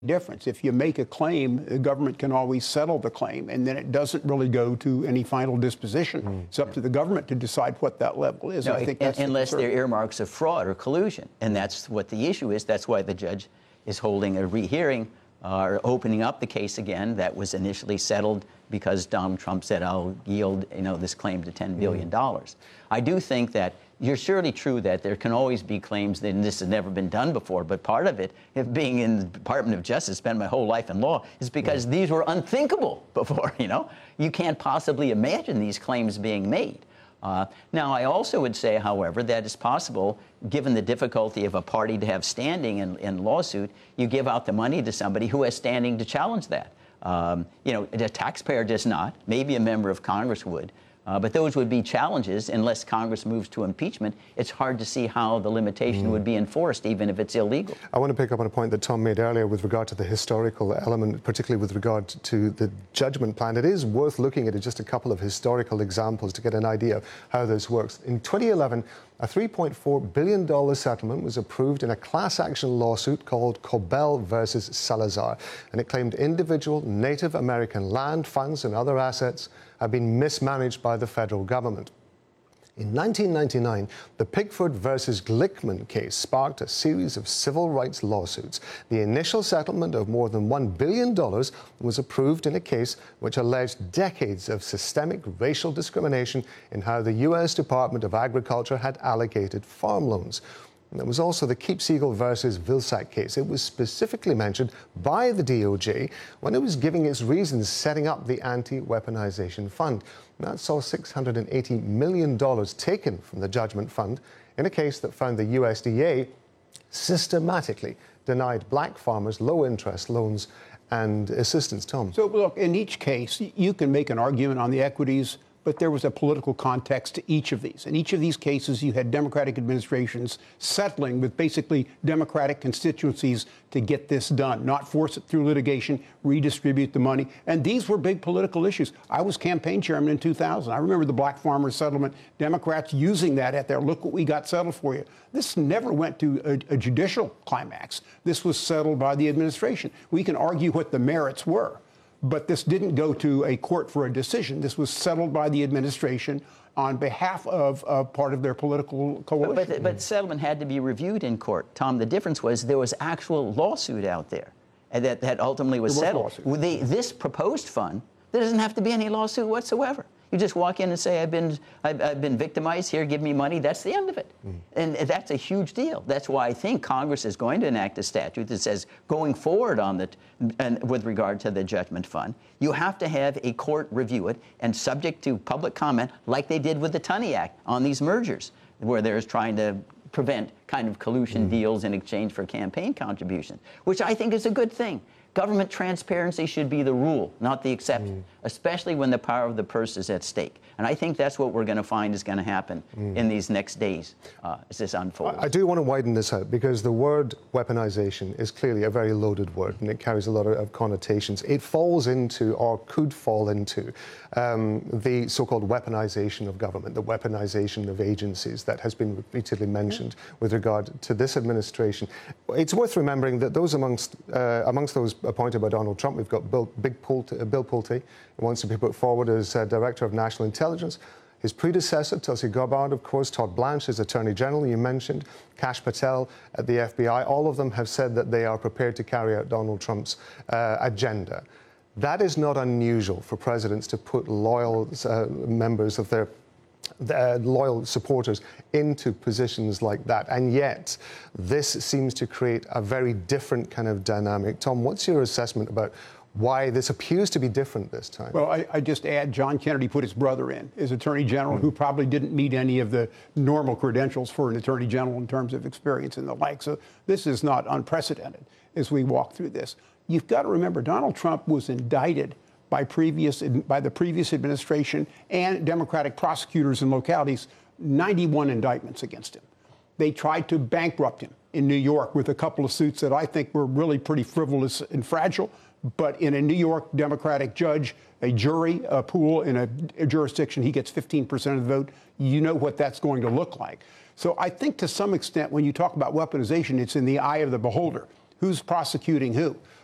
difference. If you make a claim, the government can always settle the claim, and then it doesn't really go to any final disposition. It's up to the government to decide what that level is. No, I think that's unless there are earmarks of fraud or collusion, and that's what the issue is. That's why the judge is holding a rehearing or opening up the case again that was initially settled because Donald Trump said, "I'll yield, this claim to $10 billion." I do think that you're surely true that there can always be claims that this has never been done before, but part of it, if being in the Department of Justice, spent my whole life in law, is because these were unthinkable before, You can't possibly imagine these claims being made. Now, I also would say, however, that it's possible, given the difficulty of a party to have standing in lawsuit, you give out the money to somebody who has standing to challenge that. The taxpayer does not. Maybe a member of Congress would. But those would be challenges unless Congress moves to impeachment. It's hard to see how the limitation would be enforced, even if it's illegal. I want to pick up on a point that Tom made earlier with regard to the historical element, particularly with regard to the judgment plan. It is worth looking at just a couple of historical examples to get an idea of how this works. In 2011, a $3.4 billion settlement was approved in a class action lawsuit called Cobell versus Salazar, and it claimed individual Native American land, funds, and other assets have been mismanaged by the federal government. In 1999, the Pickford versus Glickman case sparked a series of civil rights lawsuits. The initial settlement of more than $1 billion was approved in a case which alleged decades of systemic racial discrimination in how the U.S. Department of Agriculture had allocated farm loans. And there was also the Keepsiegel versus Vilsack case. It was specifically mentioned by the DOJ when it was giving its reasons setting up the Anti-Weaponization Fund. And that saw $680 million taken from the judgment fund in a case that found the USDA systematically denied black farmers low-interest loans and assistance. Tom? So, look, in each case, you can make an argument on the equities, but there was a political context to each of these. In each of these cases, you had Democratic administrations settling with basically Democratic constituencies to get this done, not force it through litigation, redistribute the money. And these were big political issues. I was campaign chairman in 2000. I remember the black farmers settlement, Democrats using that at their, look what we got settled for you. This never went to a judicial climax. This was settled by the administration. We can argue what the merits were, but this didn't go to a court for a decision. This was settled by the administration on behalf of part of their political coalition. But settlement had to be reviewed in court. Tom, the difference was there was actual lawsuit out there that ultimately was settled. This proposed fund, there doesn't have to be any lawsuit whatsoever. You just walk in and say, I've been victimized, here, give me money. That's the end of it. And that's a huge deal. That's why I think Congress is going to enact a statute that says going forward with regard to the judgment fund, you have to have a court review it and subject to public comment like they did with the Tunney Act on these mergers, where they're trying to prevent kind of collusion deals in exchange for campaign contributions, which I think is a good thing. Government transparency should be the rule, not the exception, especially when the power of the purse is at stake. And I think that's what we're going to find is going to happen in these next days as this unfolds. I do want to widen this out because the word weaponization is clearly a very loaded word and it carries a lot of connotations. It falls into, or could fall into, the so-called weaponization of government, the weaponization of agencies that has been repeatedly mentioned with regard to this administration. It's worth remembering that those amongst those appointed by Donald Trump, we've got Bill Pulte, who wants to be put forward as Director of National Intelligence. His predecessor, Tulsi Gabbard, of course, Todd Blanche as Attorney General, you mentioned, Kash Patel at the FBI. All of them have said that they are prepared to carry out Donald Trump's agenda. That is not unusual for presidents to put loyal members of their loyal supporters into positions like that. And yet, this seems to create a very different kind of dynamic. Tom, what's your assessment about why this appears to be different this time? Well, I just add John Kennedy put his brother in as Attorney General, who probably didn't meet any of the normal credentials for an Attorney General in terms of experience and the like. So this is not unprecedented as we walk through this. You've got to remember, Donald Trump was indicted by the previous administration and Democratic prosecutors in localities, 91 indictments against him. They tried to bankrupt him in New York with a couple of suits that I think were really pretty frivolous and fragile. But in a New York Democratic judge, a jury pool in a jurisdiction, he gets 15% of the vote. You know what that's going to look like. So I think to some extent, when you talk about weaponization, it's in the eye of the beholder. Who's prosecuting who?